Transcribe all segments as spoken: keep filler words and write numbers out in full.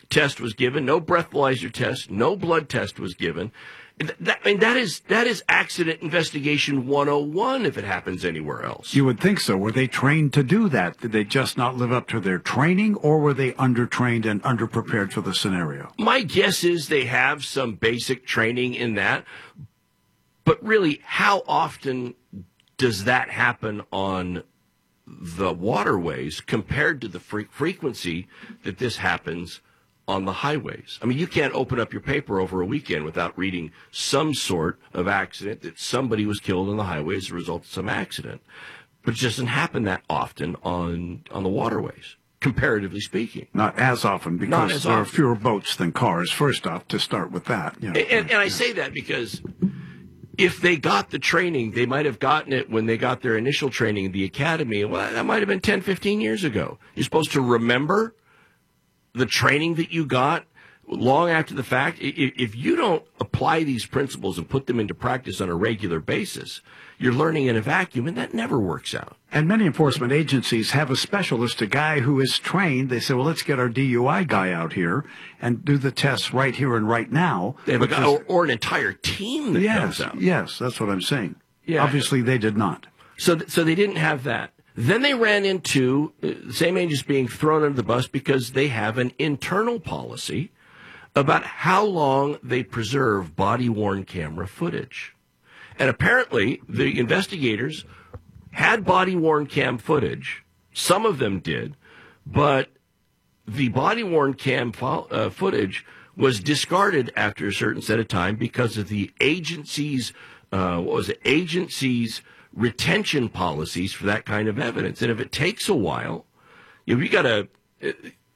test was given, no breathalyzer test, no blood test was given. That, I mean, that is that is accident investigation one oh one if it happens anywhere else. You would think so. Were they trained to do that? Did they just not live up to their training, or were they undertrained and underprepared for the scenario? My guess is they have some basic training in that. But really, how often does that happen on the waterways compared to the fre- frequency that this happens on the highways? I mean, you can't open up your paper over a weekend without reading some sort of accident that somebody was killed on the highway as a result of some accident. But it doesn't happen that often on, on the waterways, comparatively speaking. Not as often, because as there often. are fewer boats than cars, first off, to start with that. You know, and, and, and I say that because if they got the training, they might have gotten it when they got their initial training in the academy. Well, that might have been ten, fifteen years ago. You're supposed to remember the training that you got long after the fact. If you don't apply these principles and put them into practice on a regular basis, you're learning in a vacuum, and that never works out. And many enforcement agencies have a specialist, a guy who is trained. They say, well, let's get our D U I guy out here and do the tests right here and right now. They have a guy, or, or an entire team that yes, comes out. Yes, that's what I'm saying. Yeah. Obviously, they did not. So, so they didn't have that. Then they ran into the same agents being thrown under the bus because they have an internal policy about how long they preserve body-worn camera footage. And apparently, the investigators had body-worn cam footage. Some of them did, but the body-worn cam fo- uh, footage was discarded after a certain set of time because of the agency's, uh, what was it, agency's retention policies for that kind of evidence. And if it takes a while, you know, you got to, uh,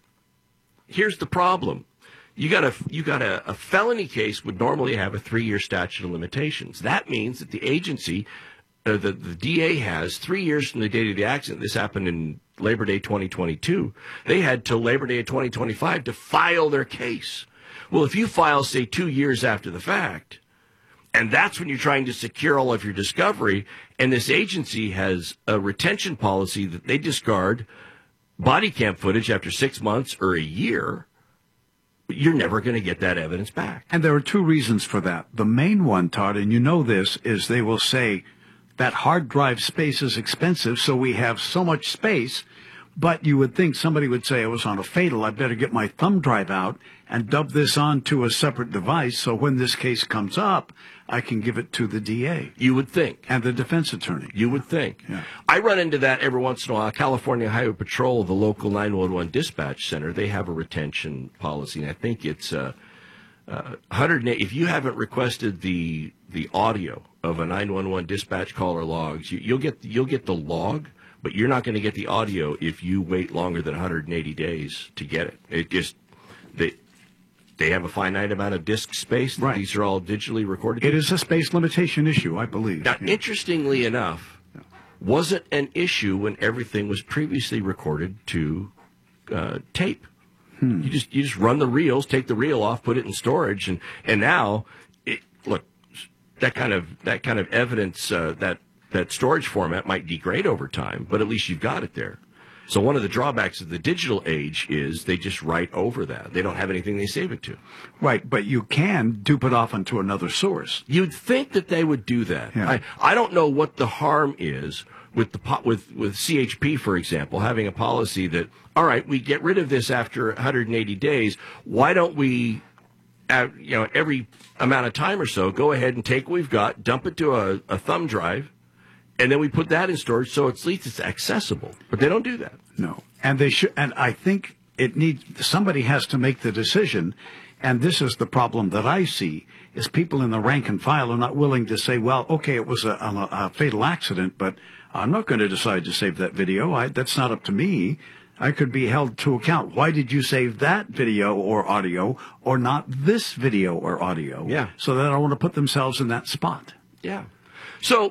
here's the problem. You got a, you got a, a felony case would normally have a three-year statute of limitations. That means that the agency, uh, the, the D A has three years from the date of the accident. This happened in Labor Day twenty twenty-two. They had till Labor Day of twenty twenty-five to file their case. Well, if you file, say, two years after the fact, and that's when you're trying to secure all of your discovery, and this agency has a retention policy that they discard body cam footage after six months or a year, you're never going to get that evidence back. And there are two reasons for that. The main one, Todd, and you know this, is they will say that hard drive space is expensive, so we have so much space. But you would think somebody would say, I was on a fatal, I better get my thumb drive out and dub this onto a separate device, so when this case comes up, I can give it to the D A. You would think. And the defense attorney. You would think. Yeah. I run into that every once in a while. California Highway Patrol, the local nine one one dispatch center, they have a retention policy, and I think it's uh, uh, one hundred eight. If you haven't requested the the audio of a nine one one dispatch call or logs, you, you'll get you'll get the log, but you're not going to get the audio if you wait longer than one hundred eighty days to get it. It just they they have a finite amount of disk space. Right. These are all digitally recorded. It is a space limitation issue, I believe. Now, Yeah. interestingly enough, wasn't an issue when everything was previously recorded to uh, tape. Hmm. You just you just run the reels, take the reel off, put it in storage, and and now, it, look, that kind of that kind of evidence, uh, that that storage format might degrade over time, but at least you've got it there. So one of the drawbacks of the digital age is they just write over that. They don't have anything they save it to. Right, but you can dupe it off onto another source. You'd think that they would do that. Yeah. I, I don't know what the harm is with the po- with with C H P, for example, having a policy that, all right, we get rid of this after one hundred eighty days. Why don't we, uh, you know, every amount of time or so, go ahead and take what we've got, dump it to a, a thumb drive, and then we put that in storage so at least it's accessible. But they don't do that. No. And they should, and I think it needs, somebody has to make the decision. And this is the problem that I see, is people in the rank and file are not willing to say, well, okay, it was a, a, a fatal accident, but I'm not going to decide to save that video. I, that's not up to me. I could be held to account. Why did you save that video or audio or not this video or audio? Yeah. So they don't want to put themselves in that spot. Yeah. So,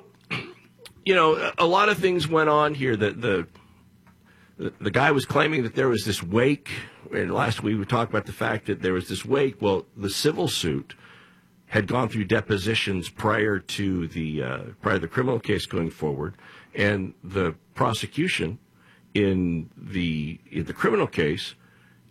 you know, a lot of things went on here. The, the, the, the guy was claiming that there was this wake. And last week we talked about the fact that there was this wake. Well, the civil suit had gone through depositions prior to the uh, prior to the criminal case going forward, and the prosecution in the in the criminal case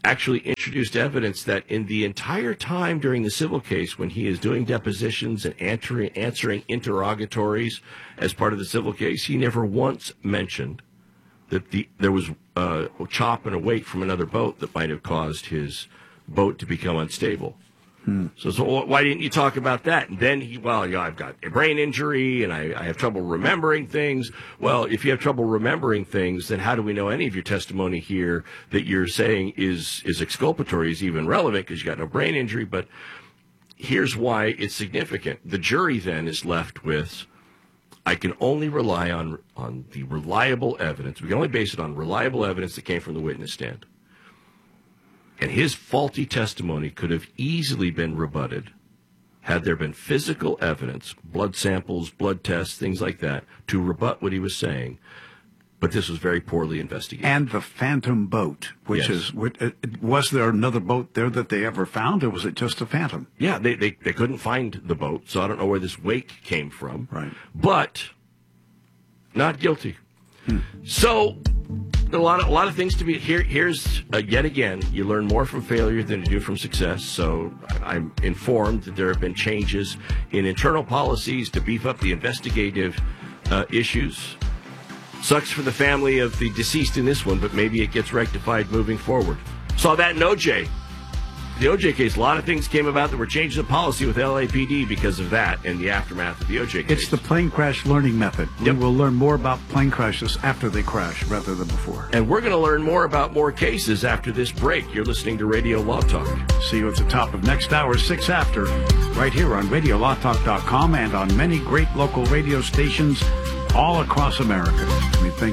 actually introduced evidence that in the entire time during the civil case, when he is doing depositions and answering, answering interrogatories as part of the civil case, he never once mentioned that the there was uh, a chop and a wake from another boat that might have caused his boat to become unstable. Hmm. So, so why didn't you talk about that? And then he, well, you know, I've got a brain injury and I, I have trouble remembering things. Well, if you have trouble remembering things, then how do we know any of your testimony here that you're saying is, is exculpatory is even relevant because you got no brain injury? But here's why it's significant. The jury then is left with, I can only rely on, on the reliable evidence. We can only base it on reliable evidence that came from the witness stand. And his faulty testimony could have easily been rebutted had there been physical evidence, blood samples, blood tests, things like that, to rebut what he was saying. But this was very poorly investigated. And the phantom boat, which Yes. is, was there another boat there that they ever found, or was it just a phantom? Yeah, they, they, they couldn't find the boat, so I don't know where this wake came from. Right. But not guilty. Hmm. So a lot of a lot of things to be here. Here's uh, yet again, you learn more from failure than you do from success. So I'm informed that there have been changes in internal policies to beef up the investigative uh, issues. Sucks for the family of the deceased in this one, but maybe it gets rectified moving forward. Saw that in O J. The O J case, a lot of things came about that were changing the policy with L A P D because of that and the aftermath of the O J case. It's the plane crash learning method. Yep. We will learn more about plane crashes after they crash rather than before. And we're going to learn more about more cases after this break. You're listening to Radio Law Talk. See you at the top of next hour, six after, right here on radio law talk dot com and on many great local radio stations all across America. We thank